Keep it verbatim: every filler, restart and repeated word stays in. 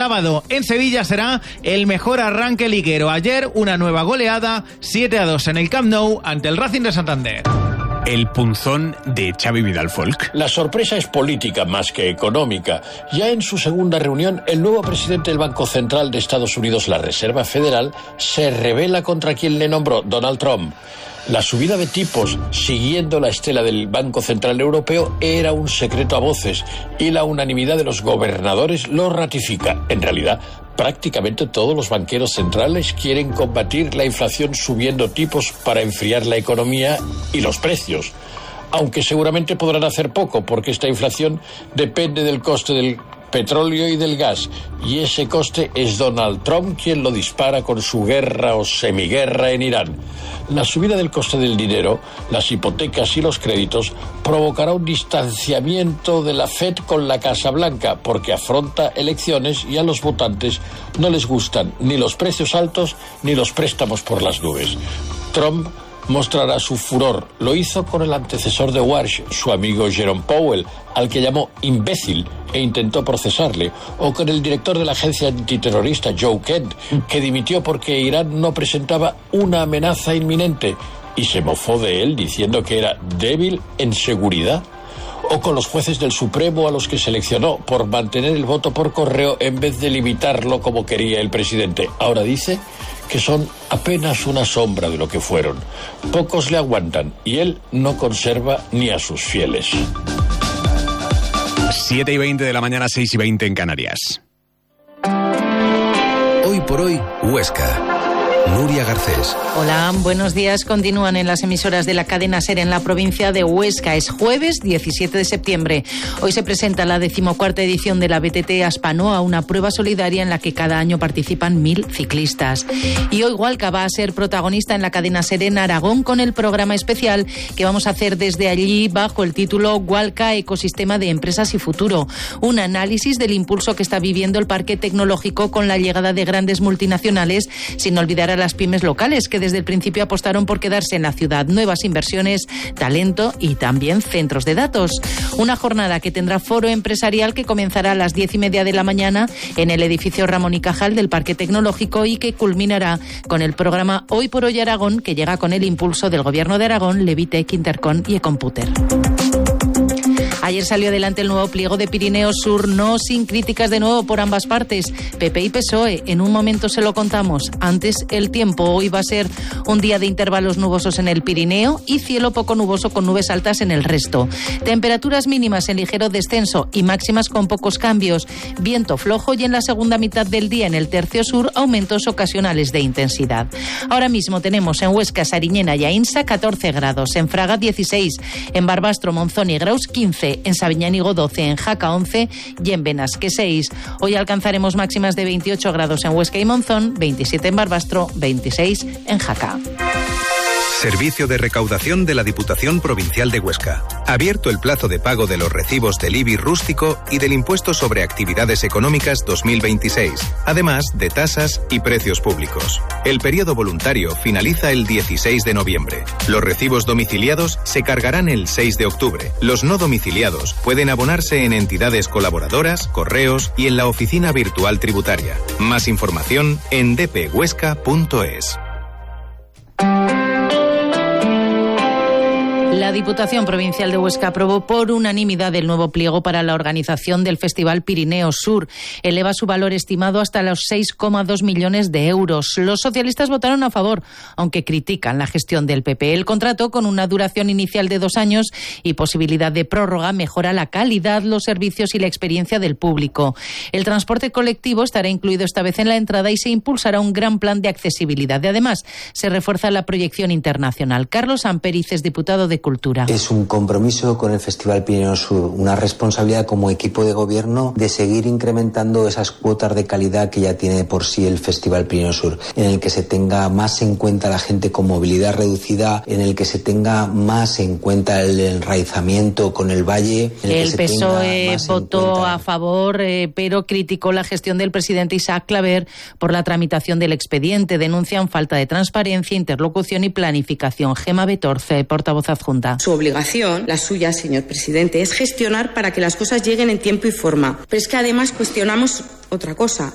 sábado en Sevilla será el mejor arranque liguero. Ayer una nueva goleada, siete a dos en el Camp Nou ante el Racing de Santander. El punzón de Xavi Vidal Folk. La sorpresa es política más que económica. Ya en su segunda reunión, el nuevo presidente del Banco Central de Estados Unidos, la Reserva Federal, se rebela contra quien le nombró, Donald Trump. La subida de tipos, siguiendo la estela del Banco Central Europeo, era un secreto a voces y la unanimidad de los gobernadores lo ratifica. En realidad, prácticamente todos los banqueros centrales quieren combatir la inflación subiendo tipos para enfriar la economía y los precios. Aunque seguramente podrán hacer poco, porque esta inflación depende del coste del petróleo y del gas, y ese coste es Donald Trump quien lo dispara con su guerra o semiguerra en Irán. La subida del coste del dinero, las hipotecas y los créditos provocará un distanciamiento de la Fed con la Casa Blanca, porque afronta elecciones y a los votantes no les gustan ni los precios altos ni los préstamos por las nubes. Trump mostrará su furor. Lo hizo con el antecesor de Walsh, su amigo Jerome Powell, al que llamó imbécil e intentó procesarle, o con el director de la agencia antiterrorista Joe Kent, que dimitió porque Irán no presentaba una amenaza inminente y se mofó de él diciendo que era débil en seguridad. O con los jueces del Supremo a los que seleccionó por mantener el voto por correo en vez de limitarlo como quería el presidente. Ahora dice que son apenas una sombra de lo que fueron. Pocos le aguantan y él no conserva ni a sus fieles. siete y veinte de la mañana, seis y veinte en Canarias. Hoy por hoy, Huesca. Nuria Garcés. Hola, buenos días. Continúan en las emisoras de la cadena SER en la provincia de Huesca. Es jueves diecisiete de septiembre. Hoy se presenta la decimocuarta edición de la B T T Aspanoa, una prueba solidaria en la que cada año participan mil ciclistas. Y hoy Hualca va a ser protagonista en la cadena SER en Aragón con el programa especial que vamos a hacer desde allí bajo el título Hualca Ecosistema de Empresas y Futuro. Un análisis del impulso que está viviendo el parque tecnológico con la llegada de grandes multinacionales, sin olvidar a las pymes locales que desde el principio apostaron por quedarse en la ciudad. Nuevas inversiones, talento y también centros de datos. Una jornada que tendrá foro empresarial que comenzará a las diez y media de la mañana en el edificio Ramón y Cajal del Parque Tecnológico y que culminará con el programa Hoy por Hoy Aragón, que llega con el impulso del Gobierno de Aragón, Levitec, Intercon y Ecomputer. Ayer salió adelante el nuevo pliego de Pirineos Sur, no sin críticas de nuevo por ambas partes, P P y P S O E. En un momento se lo contamos. Antes, el tiempo. Hoy va a ser un día de intervalos nubosos en el Pirineo y cielo poco nuboso con nubes altas en el resto. Temperaturas mínimas en ligero descenso y máximas con pocos cambios. Viento flojo y en la segunda mitad del día en el tercio sur aumentos ocasionales de intensidad. Ahora mismo tenemos en Huesca, Sariñena y Aínsa catorce grados, en Fraga dieciséis, en Barbastro, Monzón y Graus quince, en Sabiñánigo doce, en Jaca once y en Benasque seis. Hoy alcanzaremos máximas de veintiocho grados en Huesca y Monzón, veintisiete en Barbastro, veintiséis en Jaca. Servicio de recaudación de la Diputación Provincial de Huesca. Abierto el plazo de pago de los recibos del I B I rústico y del Impuesto sobre Actividades Económicas dos mil veintiséis, además de tasas y precios públicos. El periodo voluntario finaliza el dieciséis de noviembre. Los recibos domiciliados se cargarán el seis de octubre. Los no domiciliados pueden abonarse en entidades colaboradoras, correos y en la oficina virtual tributaria. Más información en d p huesca punto es. La Diputación Provincial de Huesca aprobó por unanimidad el nuevo pliego para la organización del Festival Pirineos Sur. Eleva su valor estimado hasta los seis coma dos millones de euros. Los socialistas votaron a favor, aunque critican la gestión del P P. El contrato, con una duración inicial de dos años y posibilidad de prórroga, mejora la calidad, los servicios y la experiencia del público. El transporte colectivo estará incluido esta vez en la entrada y se impulsará un gran plan de accesibilidad. Además, se refuerza la proyección internacional. Carlos Amperiz es diputado de Cultura. Es un compromiso con el Festival Pirineos Sur, una responsabilidad como equipo de gobierno de seguir incrementando esas cuotas de calidad que ya tiene por sí el Festival Pirineos Sur, en el que se tenga más en cuenta la gente con movilidad reducida, en el que se tenga más en cuenta el enraizamiento con el valle. En el el que P S O E votó cuenta... a favor, eh, pero criticó la gestión del presidente Isaac Claver por la tramitación del expediente. Denuncian falta de transparencia, interlocución y planificación. Gema Betorce, portavoz adjunta. Su obligación, la suya, señor presidente, es gestionar para que las cosas lleguen en tiempo y forma. Pero es que además cuestionamos otra cosa.